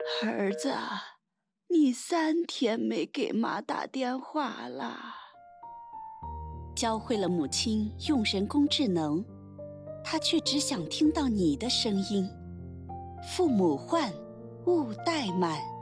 儿子，你3天没给妈打电话了。 教会了母亲用人工智能，她却只想听到你的声音。父母唤，勿怠慢。